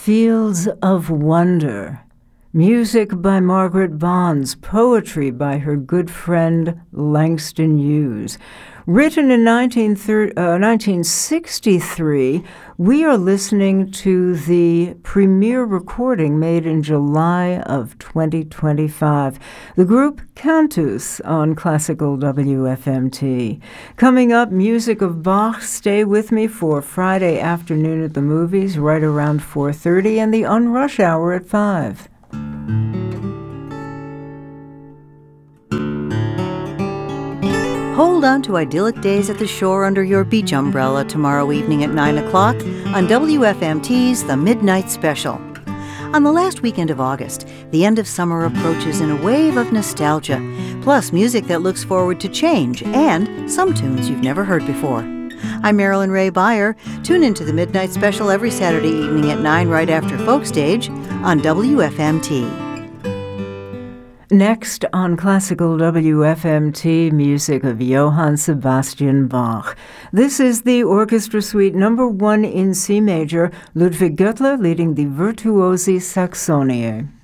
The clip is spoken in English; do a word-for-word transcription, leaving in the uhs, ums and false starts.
Fields of Wonder. Music by Margaret Bonds, poetry by her good friend Langston Hughes. Written in nineteen sixty-three, we are listening to the premiere recording made in July of twenty twenty-five. The group Cantus on Classical W F M T. Coming up, music of Bach. Stay with me for Friday afternoon at the movies right around four thirty and the Unrush Hour at five. Hold on to idyllic days at the shore under your beach umbrella tomorrow evening at nine o'clock on W F M T's The Midnight Special. On the last weekend of August, the end of summer approaches in a wave of nostalgia, plus music that looks forward to change and some tunes you've never heard before. I'm Marilyn Ray Beyer. Tune into The Midnight Special every Saturday evening at nine right after Folk Stage on W F M T. Next on Classical W F M T, music of Johann Sebastian Bach. This is the Orchestra Suite number one in C major, Ludwig Göttler leading the Virtuosi Saxoniae.